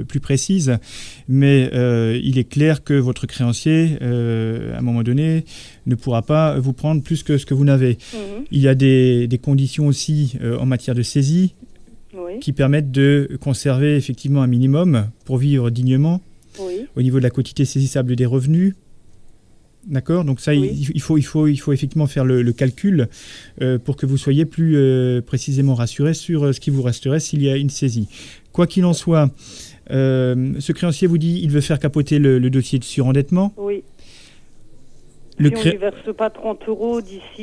plus précises, mais il est clair que votre créancier, à un moment donné, ne pourra pas vous prendre plus que ce que vous n'avez. Il y a des conditions aussi en matière de saisie qui permettent de conserver effectivement un minimum pour vivre dignement au niveau de la quotité saisissable des revenus. D'accord ? Donc ça, il faut effectivement faire le calcul pour que vous soyez plus précisément rassuré sur ce qui vous resterait s'il y a une saisie. Quoi qu'il en soit, ce créancier vous dit qu'il veut faire capoter le dossier de surendettement. Oui. Si on ne lui verse pas 30 €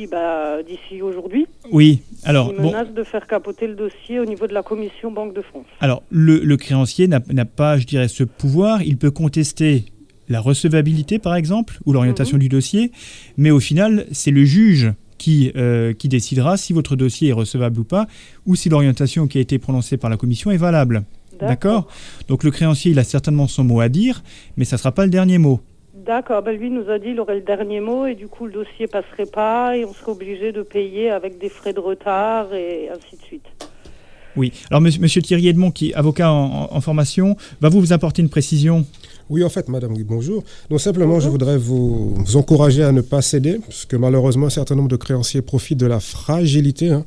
d'ici aujourd'hui, oui. Alors, il menace de faire capoter le dossier au niveau de la commission Banque de France. Alors, le créancier n'a pas, je dirais, ce pouvoir. Il peut contester la recevabilité, par exemple, ou l'orientation du dossier, mais au final, c'est le juge qui décidera si votre dossier est recevable ou pas, ou si l'orientation qui a été prononcée par la commission est valable. D'accord ? Donc le créancier, il a certainement son mot à dire, mais ça ne sera pas le dernier mot. D'accord, lui nous a dit qu'il aurait le dernier mot et du coup le dossier passerait pas et on serait obligé de payer avec des frais de retard et ainsi de suite. Oui, alors monsieur Thierry Edmond, qui est avocat en formation, va vous apporter une précision. Oui, en fait, madame, oui, bonjour. Donc, simplement, je voudrais vous encourager à ne pas céder, parce que malheureusement, un certain nombre de créanciers profitent de la fragilité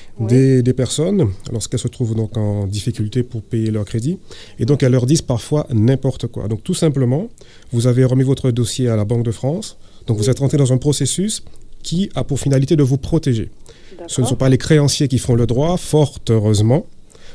des personnes lorsqu'elles se trouvent donc en difficulté pour payer leur crédit. Et donc, elles leur disent parfois n'importe quoi. Donc, tout simplement, vous avez remis votre dossier à la Banque de France. Donc, vous êtes rentré dans un processus qui a pour finalité de vous protéger. Ce ne sont pas les créanciers qui font le droit, fort heureusement.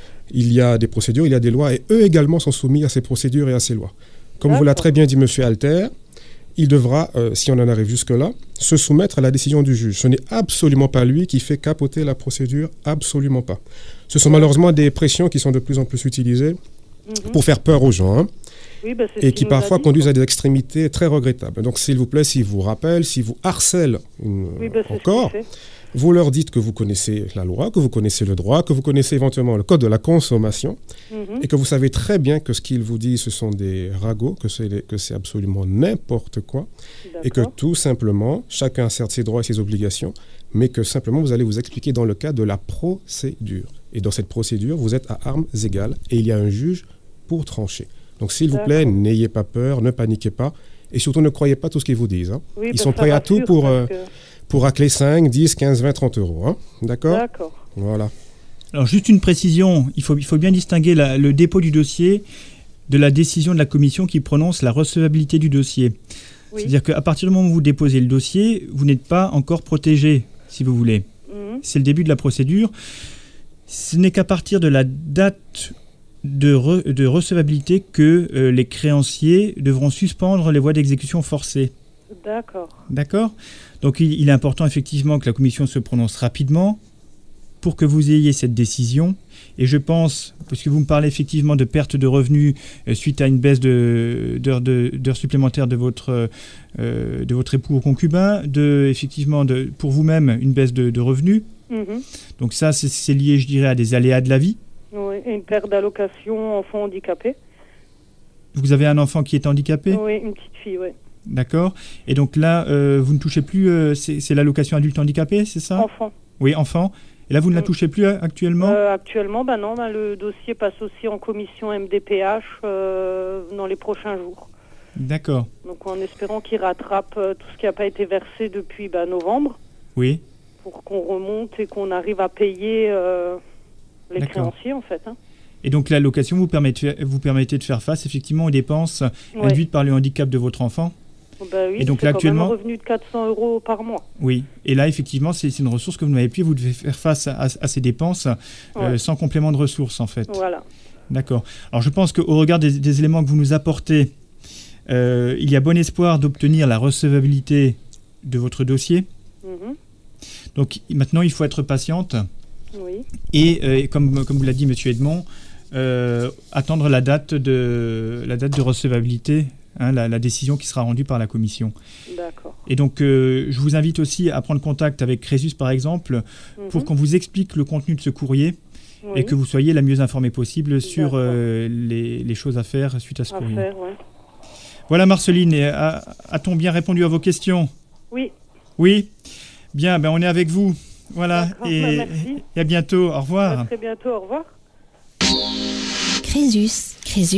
Il y a des procédures, il y a des lois, et eux également sont soumis à ces procédures et à ces lois. Comme vous l'a très bien dit M. Alter, il devra, si on en arrive jusque-là, se soumettre à la décision du juge. Ce n'est absolument pas lui qui fait capoter la procédure, absolument pas. Ce sont malheureusement des pressions qui sont de plus en plus utilisées pour faire peur aux gens, et qui parfois conduisent à des extrémités très regrettables. Donc s'il vous plaît, s'ils vous rappellent, s'ils vous harcèlent encore, vous leur dites que vous connaissez la loi, que vous connaissez le droit, que vous connaissez éventuellement le code de la consommation, et que vous savez très bien que ce qu'ils vous disent, ce sont des ragots, que c'est absolument n'importe quoi, et que tout simplement, chacun a certes ses droits et ses obligations, mais que simplement vous allez vous expliquer dans le cadre de la procédure. Et dans cette procédure, vous êtes à armes égales, et il y a un juge pour trancher. Donc s'il vous plaît, n'ayez pas peur, ne paniquez pas, et surtout ne croyez pas tout ce qu'ils vous disent. Ils sont prêts à tout pour racler 5, 10, 15, 20, 30 €. D'accord ? D'accord. Voilà. Alors, juste une précision. Il faut bien distinguer le dépôt du dossier de la décision de la commission qui prononce la recevabilité du dossier. Oui. C'est-à-dire qu'à partir du moment où vous déposez le dossier, vous n'êtes pas encore protégé, si vous voulez. C'est le début de la procédure. Ce n'est qu'à partir de la date de recevabilité que les créanciers devront suspendre les voies d'exécution forcée. D'accord. Donc il est important effectivement que la commission se prononce rapidement pour que vous ayez cette décision. Et je pense, parce que vous me parlez effectivement de perte de revenus suite à une baisse d'heures supplémentaires de votre époux ou concubin, effectivement pour vous-même une baisse de revenus. Donc ça, c'est lié, je dirais, à des aléas de la vie. Oui, et une perte d'allocation enfant handicapé. Vous avez un enfant qui est handicapé ? Oui, une petite fille, oui. D'accord. Et donc là, vous ne touchez plus, c'est l'allocation adulte handicapé, c'est ça ? Enfant. Oui, enfant. Et là, vous ne la touchez plus actuellement ? Actuellement, non. Le dossier passe aussi en commission MDPH dans les prochains jours. D'accord. Donc en espérant qu'il rattrape tout ce qui n'a pas été versé depuis novembre. Oui. Pour qu'on remonte et qu'on arrive à payer les créanciers, en fait. Et donc l'allocation vous permettait de faire face effectivement aux dépenses induites par le handicap de votre enfant. Oui, et donc c'est actuellement quand même un revenu de 400 € par mois. Oui, et là effectivement c'est une ressource que vous n'avez plus, vous devez faire face à ces dépenses sans complément de ressources en fait. Voilà. D'accord. Alors je pense qu'au regard des éléments que vous nous apportez, il y a bon espoir d'obtenir la recevabilité de votre dossier. Donc maintenant il faut être patiente. Oui. Et comme vous l'a dit M. Edmond, attendre la date de recevabilité, la décision qui sera rendue par la commission. D'accord. Et donc, je vous invite aussi à prendre contact avec Crésus, par exemple, pour qu'on vous explique le contenu de ce courrier et que vous soyez la mieux informée possible sur les choses à faire suite à ce courrier. Voilà, Marceline, a-t-on bien répondu à vos questions ? Oui. Oui ? Bien, on est avec vous. Voilà, et à bientôt. Au revoir. À très bientôt, au revoir. Crésus.